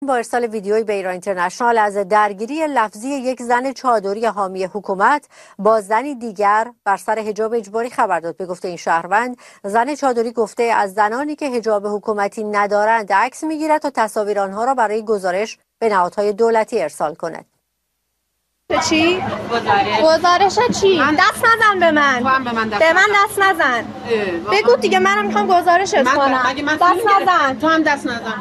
با ارسال ویدیویی به ایران اینترنشنال از درگیری لفظی یک زن چادری حامی حکومت با زنی دیگر بر سر حجاب اجباری خبر داد. به گفته این شهروند، زن چادری گفته از زنانی که حجاب حکومتی ندارند عکس میگیرد تا تصاویر آنها را برای گزارش به نهادهای دولتی ارسال کند. چی؟ گزارش چی؟ دست نزن به من. به من دست نزن. بگو دیگه، منم میخوام گزارشت کنم. دست نزن. تو هم دست نزن.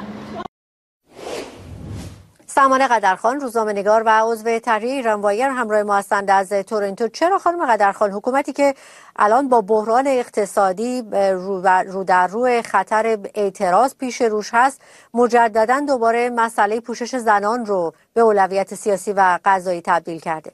سمانه قدرخان، روزنامه‌نگار و عضو تحریریه ایرانوایر همراه ما هستند از تورنتو. چرا خانم قدرخان حکومتی که الان با بحران اقتصادی رو در رو خطر اعتراض پیش روش هست، مجددا دوباره مسئله پوشش زنان رو به اولویت سیاسی و قضایی تبدیل کرده؟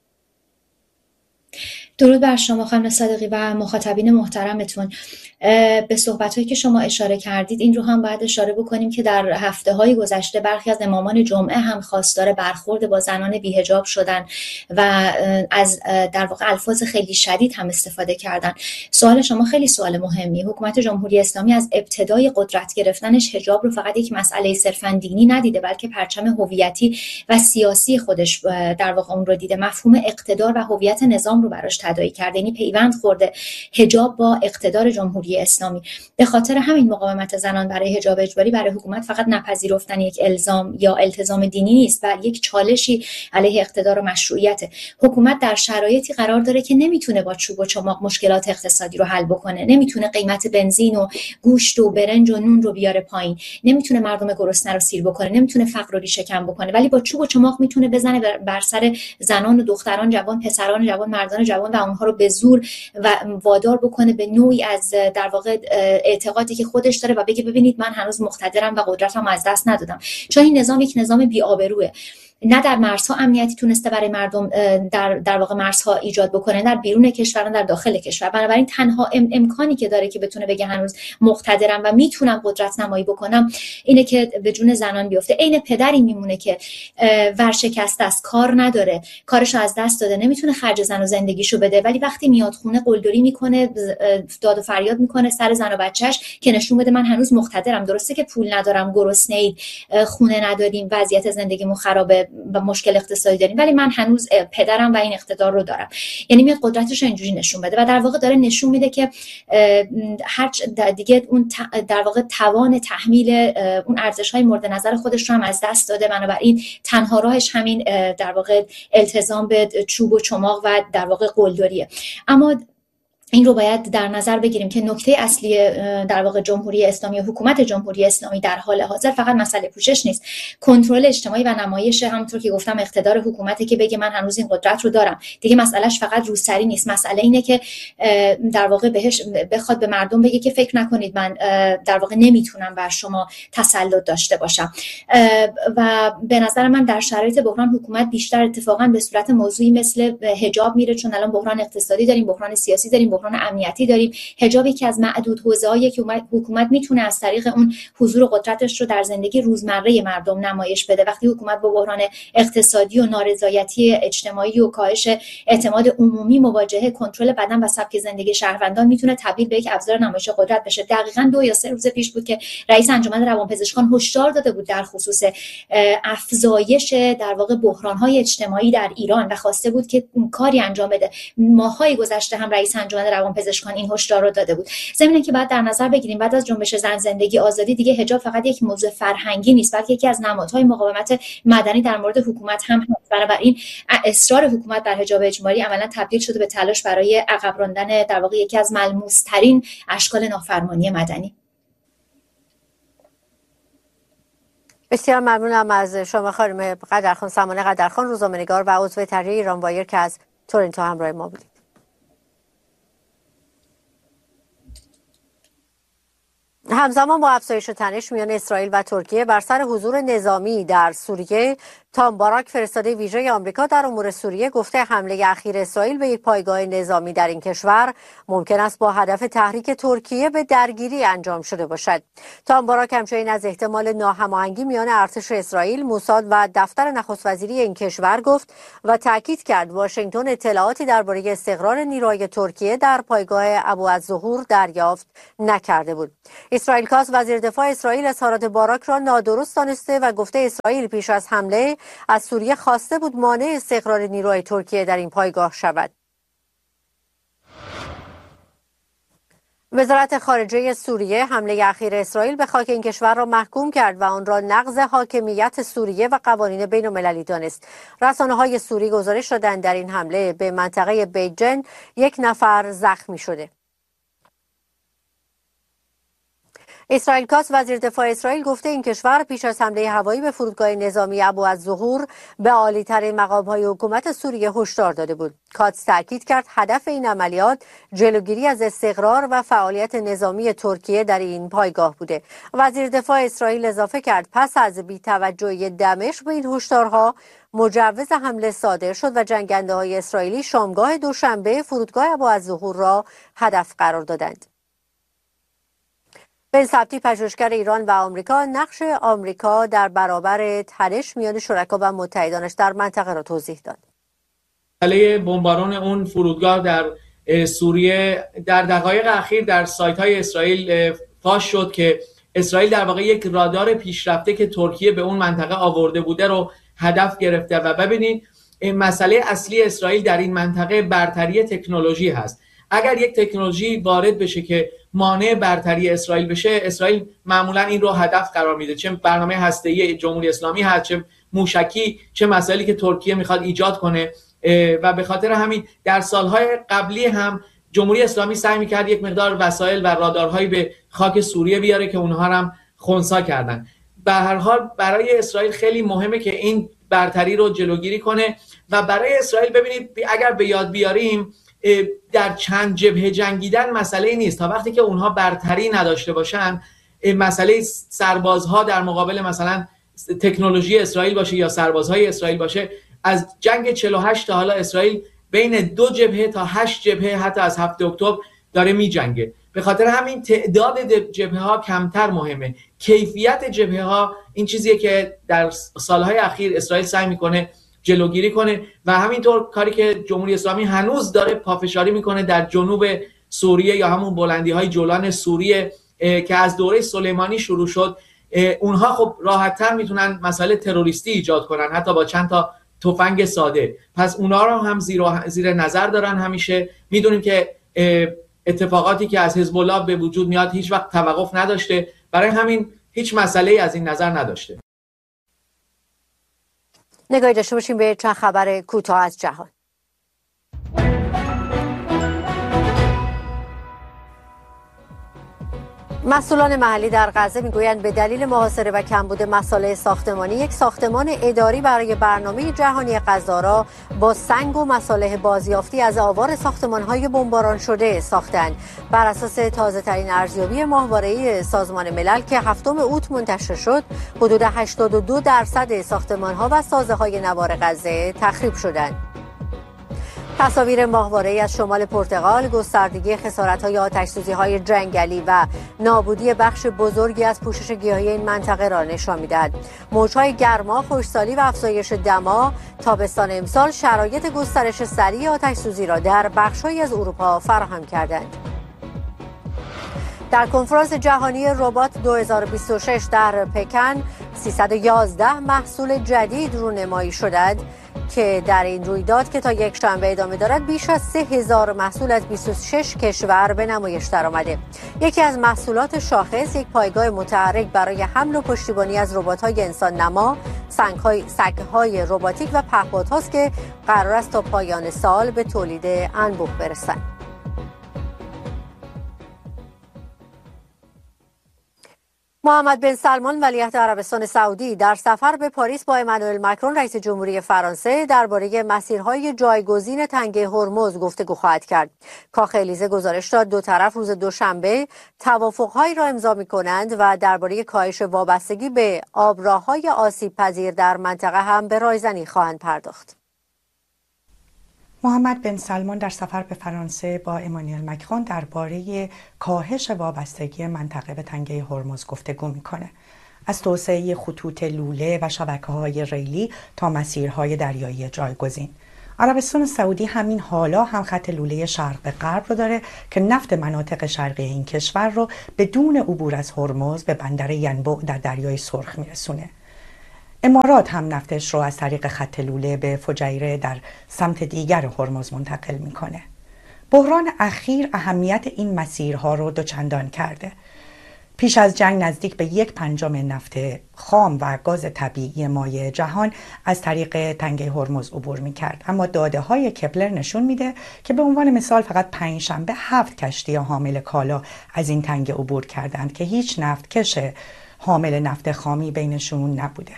درود بر شما خانم صادقی و مخاطبین محترمتون. به صحبت‌هایی که شما اشاره کردید این رو هم باید اشاره بکنیم که در هفته‌های گذشته برخی از امامان جمعه هم خواستار برخورد با زنان بی‌حجاب شدن و از در واقع الفاظ خیلی شدید هم استفاده کردن. سوال شما خیلی سوال مهمی. حکومت جمهوری اسلامی از ابتدای قدرت گرفتنش حجاب رو فقط یک مسئله صرفاً دینی ندیده، بلکه پرچم هویتی و سیاسی خودش در واقع اون رو دیده. مفهوم اقتدار و هویت نظام رو براش تداعی کرده، یعنی پیوند خورده حجاب با اقتدار جمهوری اسلامی. به خاطر همین مقاومت زنان برای حجاب اجباری برای حکومت فقط نپذیرفتن یک الزام یا التزام دینی نیست، بلکه یک چالشی علیه اقتدار و مشروعیت. حکومت در شرایطی قرار داره که نمیتونه با چوب و چماق مشکلات اقتصادی رو حل بکنه، نمیتونه قیمت بنزین و گوشت و برنج و نون رو بیاره پایین، نمیتونه مردم گرسنه رو سیر بکنه، نمیتونه فقر رو ریشه کن بکنه، ولی با چوب و چماق میتونه بزنه بر سر زنان و دختران جوان، پسران جوان، مردان جوان و اونها رو به زور و وادار بکنه به نوعی از در واقع اعتقادی که خودش داره و بگه ببینید من هنوز مقتدرم و قدرتم از دست ندادم. چون این نظام یک نظام بی‌آبروئه. نه در مرزها امنیتی تونسته برای مردم در واقع مرزها ایجاد بکنه، در بیرون کشور، در داخل کشور. بنابراین تنها امکانی که داره که بتونه بگه هنوز مقتدرم و میتونم قدرت نمایی بکنم اینه که به جون زنان بیفته. عین پدری میمونه که ورشکسته است، کار نداره، کارشو از دست داده، نمیتونه خرج زن و زندگیشو بده، ولی وقتی میاد خونه قلدری میکنه، داد و فریاد میکنه سر زن و بچهش که نشون بده من هنوز مقتدرم. درسته که پول ندارم، گرسنه‌اید، خونه نداریم، وضعیت زندگیمون خرابه و مشکل اقتصادی داریم، ولی من هنوز پدرم و این اقتدار رو دارم. یعنی میاد قدرتش رو اینجوری نشون بده و در واقع داره نشون میده که هر دیگه اون در واقع توان تحمیل اون ارزش‌های مورد نظر خودش رو هم از دست داده. بنابراین تنها راهش همین در واقع التزام به چوب و چماق و در واقع قلدریه. اما این رو باید در نظر بگیریم که نکته اصلی در واقع جمهوری اسلامی و حکومت جمهوری اسلامی در حال حاضر فقط مسئله پوشش نیست، کنترل اجتماعی و نمایش، همونطور که گفتم اقتدار حکومتی که بگه من هنوز این قدرت رو دارم. دیگه مسئلهش فقط روسری نیست، مسئله اینه که در واقع بهش بخواد به مردم بگه که فکر نکنید من در واقع نمیتونم بر شما تسلط داشته باشم. و به نظر من در شرایط بحران حکومت بیشتر اتفاقا به صورت موضوعی مثل حجاب میره، چون الان بحران اقتصادی داریم، بحران سیاسی داریم، بحران امنیتی داریم. حجاب یکی از معدود حوزه‌هایی که حکومت میتونه از طریق اون حضور قدرتش رو در زندگی روزمره مردم نمایش بده. وقتی حکومت با بحران اقتصادی و نارضایتی اجتماعی و کاهش اعتماد عمومی مواجهه، کنترل بدن و سبک زندگی شهروندان میتونه تبدیل به یک ابزار نمایش قدرت بشه. دقیقاً 2 یا 3 روز پیش بود که رئیس انجمن روانپزشکان هشدار داده بود در خصوص افزایش در واقع بحران‌های اجتماعی در ایران و خواسته بود که کاری انجام بده. ماه‌های گذشته هم رئیس انجمن روانپزشکان این هشدار رو داده بود. زمینه که بعد در نظر بگیریم بعد از جنبش زن زندگی آزادی دیگه حجاب فقط یک موضوع فرهنگی نیست، بلکه یکی از نمادهای مقاومت مدنی در مورد حکومت هم هست. بنابراین اصرار حکومت بر حجاب اجباری عملاً تبدیل شده به تلاش برای عقب راندن در واقع یکی از ملموس‌ترین اشکال نافرمانی مدنی. بسیار ممنونم از شما خانم قدرخان، سمانه قدرخان، روزنامه‌نگار و عضو تحریریه ایرانوایر که از تورنتو همراه ما بودید. همزمان با افزایش تنش میان اسرائیل و ترکیه بر سر حضور نظامی در سوریه، تام باراک فرستاده ویژه آمریکا در امور سوریه گفته حمله اخیر اسرائیل به یک پایگاه نظامی در این کشور ممکن است با هدف تحریک ترکیه به درگیری انجام شده باشد. تام باراک همچنین از احتمال ناهماهنگی میان ارتش اسرائیل، موساد و دفتر نخست وزیری این کشور گفت و تاکید کرد واشنگتن اطلاعاتی درباره استقرار نیروهای ترکیه در پایگاه ابوالظهور دریافت نکرده بود. اسرائیل کاس وزیر دفاع اسرائیل اظهارات باراک را نادرست دانسته و گفته اسرائیل پیش از حمله از سوریه خواسته بود مانع استقرار نیروهای ترکیه در این پایگاه شود. وزارت خارجه سوریه حمله اخیر اسرائیل به خاک این کشور را محکوم کرد و آن را نقض حاکمیت سوریه و قوانین بین‌المللی دانست. رسانه‌های سوری گزارش دادند در این حمله به منطقه بیت-جن 1 نفر زخمی شده. اسرائیل کاس وزیر دفاع اسرائیل گفته این کشور پیش از حمله هوایی به فرودگاه نظامی ابوالظهور به عالی‌ترین مقام‌های حکومت سوریه هشدار داده بود. کاس تاکید کرد هدف این عملیات جلوگیری از استقرار و فعالیت نظامی ترکیه در این پایگاه بوده. وزیر دفاع اسرائیل اضافه کرد پس از بی‌توجهی دمشق به این هشدارها مجوز حمله صادر شد و جنگنده‌های اسرائیلی شامگاه دوشنبه فرودگاه ابوالظهور را هدف قرار دادند. بن سبتی پژوهشگر ایران و آمریکا نقش آمریکا در برابر تنش میان شرکا و متحدانش در منطقه را توضیح داد. مسئله بمباران اون فرودگاه در سوریه در دقایق اخیر در سایت‌های اسرائیل فاش شد که اسرائیل در واقع یک رادار پیشرفته که ترکیه به اون منطقه آورده بوده رو هدف گرفته و ببینید مسئله اصلی اسرائیل در این منطقه برتری تکنولوژی هست. اگر یک تکنولوژی وارد بشه که مانع برتری اسرائیل بشه، اسرائیل معمولا این رو هدف قرار میده، چه برنامه هسته‌ای جمهوری اسلامی هست، چه موشکی، چه مسائلی که ترکیه میخواد ایجاد کنه. و به خاطر همین در سالهای قبلی هم جمهوری اسلامی سعی میکرد یک مقدار وسایل و رادارهایی به خاک سوریه بیاره که اونها هم خنثی کردن. به هر حال برای اسرائیل خیلی مهمه که این برتری رو جلوگیری کنه و برای اسرائیل ببینید اگر به یاد بیاریم در چند جبهه جنگیدن مسئله نیست. تا وقتی که اونها برتری نداشته باشن، مسئله سربازها در مقابل مثلا تکنولوژی اسرائیل باشه یا سربازهای اسرائیل باشه، از جنگ 48 تا حالا اسرائیل بین 2 جبهه تا 8 جبهه حتی از 7 اکتبر داره می جنگه. به خاطر همین تعداد جبهه ها کمتر مهمه، کیفیت جبهه ها این چیزیه که در سالهای اخیر اسرائیل سعی میکنه جلوگیری کنه و همینطور کاری که جمهوری اسلامی هنوز داره پافشاری میکنه در جنوب سوریه یا همون بلندی های جولان سوریه که از دوره سلیمانی شروع شد، اونها خب راحت‌تر میتونن مسائل تروریستی ایجاد کنن حتی با چند تا تفنگ ساده. پس اونها رو هم زیر نظر دارن. همیشه میدونیم که اتفاقاتی که از حزب الله به وجود میاد هیچ وقت توقف نداشته، برای همین هیچ مسئله‌ای از این نظر نداشته. نگاهی داشته باشیم به چند خبر کوتاه از جهان. مسئولان محلی در غزه میگویند به دلیل محاصره و کمبود مصالح ساختمانی، یک ساختمان اداری برای برنامه جهانی غذا با سنگ و مصالح بازیافتی از آوار ساختمان‌های بمباران شده ساختند. بر اساس تازه‌ترین ارزیابی ماهواره‌ای سازمان ملل که 7 اوت منتشر شد، حدود 82% ساختمان‌ها و سازه‌های نوار غزه تخریب شدند. تصاویر ماهواره‌ای از شمال پرتغال گستردگی خسارت‌های آتش‌سوزی‌های جنگلی و نابودی بخش بزرگی از پوشش گیاهی این منطقه را نشان می‌دهد. موج‌های گرما، خشکسالی و افزایش دما تابستان امسال شرایط گسترش سریع آتش‌سوزی را در بخش‌هایی از اروپا فراهم کردند. در کنفرانس جهانی ربات 2026 در پکن 311 محصول جدید رونمایی شدند که در این رویداد که تا یک شنبه ادامه دارد بیش از 3000 محصول از 26 کشور به نمایش درآمده. یکی از محصولات شاخص یک پایگاه متحرک برای حمل و پشتیبانی از ربات‌های انسان نما، سگ‌های رباتیک و پهپادهاست که قرار است تا پایان سال به تولید انبوه برسند. محمد بن سلمان ولیعهد عربستان سعودی در سفر به پاریس با امانوئل مکرون رئیس جمهوری فرانسه درباره مسیرهای جایگزین تنگه هرمز گفتگو خواهد کرد. کاخ الیزه گزارش داد دو طرف روز دوشنبه توافقهایی را امضا می‌کنند و درباره کاهش وابستگی به آبراه‌های آسیب‌پذیر در منطقه هم به رایزنی خواهند پرداخت. محمد بن سلمان در سفر به فرانسه با امانوئل مکرون درباره کاهش وابستگی منطقه به تنگه هرمز گفتگو میکنه. از توسعه خطوط لوله و شبکه‌های ریلی تا مسیرهای دریایی جایگزین. عربستان سعودی همین حالا هم خط لوله شرق به غرب رو داره که نفت مناطق شرقی این کشور رو بدون عبور از هرمز به بندر ینبوع در دریای سرخ میرسونه. امارات هم نفتش رو از طریق خط لوله به فجیره در سمت دیگر هرمز منتقل میکنه. بحران اخیر اهمیت این مسیرها رو دوچندان کرده. پیش از جنگ نزدیک به 1/5 نفت خام و گاز طبیعی مایع جهان از طریق تنگه هرمز عبور میکرد، اما داده های کپلر نشون میده که به عنوان مثال فقط پنجشنبه 7 کشتی حامل کالا از این تنگه عبور کردند که هیچ نفتکش حامل نفت خامی بینشون نبوده.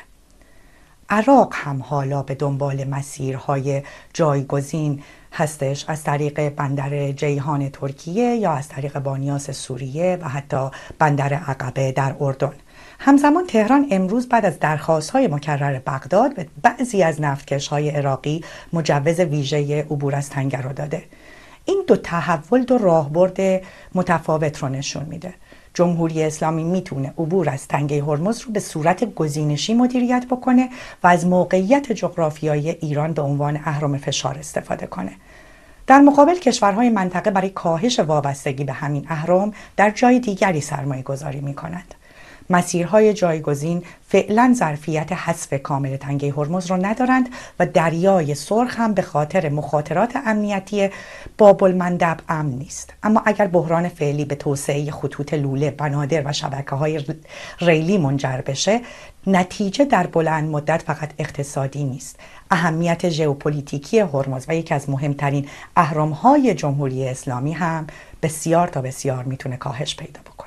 عراق هم حالا به دنبال مسیرهای جایگزین هستش، از طریق بندر جیهان ترکیه یا از طریق بانیاس سوریه و حتی بندر عقبه در اردن. همزمان تهران امروز بعد از درخواست‌های مکرر بغداد به بعضی از نفتکش‌های عراقی مجوز ویژه عبور از تنگه رو داده. این دو تحول دو راهبرد متفاوت رو نشون میده. جمهوری اسلامی میتونه عبور از تنگه هرمز رو به صورت گزینشی مدیریت بکنه و از موقعیت جغرافیایی ایران به عنوان اهرم فشار استفاده کنه. در مقابل کشورهای منطقه برای کاهش وابستگی به همین اهرم در جای دیگری سرمایه گذاری میکنند. مسیرهای جایگزین فعلا ظرفیت حذف کامل تنگه هرمز را ندارند و دریای سرخ هم به خاطر مخاطرات امنیتی باب المندب امن نیست. اما اگر بحران فعلی به توسعه خطوط لوله، بنادر و شبکه‌های ریلی منجر بشه، نتیجه در بلند مدت فقط اقتصادی نیست. اهمیت ژئوپلیتیکی هرمز و یکی از مهمترین اهرم‌های جمهوری اسلامی هم بسیار تا بسیار میتونه کاهش پیدا بکنه.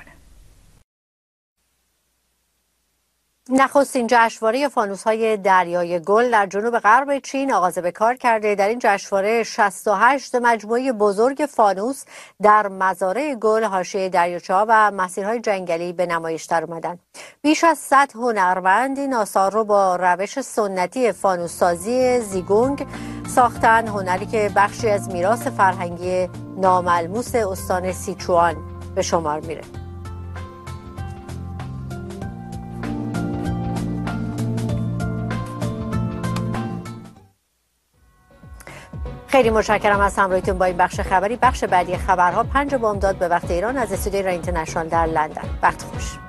نخستین جشنواره فانوس‌های دریای گل در جنوب غرب چین آغاز به کار کرده. در این جشنواره 68 مجموعه بزرگ فانوس در مزارع گل، حاشیه دریاچه‌ها و مسیرهای جنگلی به نمایش در اومدن. بیش از 100 هنرمند این آثار رو با روش سنتی فانوس سازی زیگونگ ساختن، هنری که بخشی از میراث فرهنگی ناملموس استان سیچوان به شمار میره. خیلی متشکرم از همراهیتون با این بخش خبری. بخش بعدی خبرها 5 بامداد به وقت ایران از استودیوی رای اینترنشنال در لندن. وقت خوش.